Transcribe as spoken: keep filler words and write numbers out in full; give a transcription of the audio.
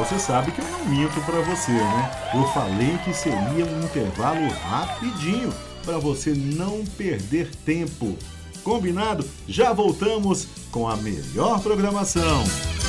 você sabe que eu não minto pra você, né? Eu falei que seria um intervalo rapidinho para você não perder tempo. Combinado? Já voltamos com a melhor programação.